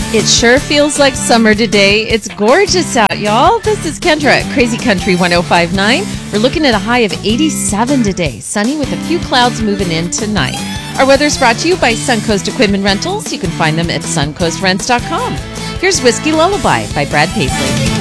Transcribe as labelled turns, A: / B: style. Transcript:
A: It sure feels like summer today. It's gorgeous out, y'all. This is Kendra at Crazy Country 1059. We're looking at a high of 87 today. Sunny with a few clouds moving in tonight. Our weather's brought to you by Suncoast Equipment Rentals. You can find them at suncoastrents.com. Here's Whiskey Lullaby by Brad Paisley.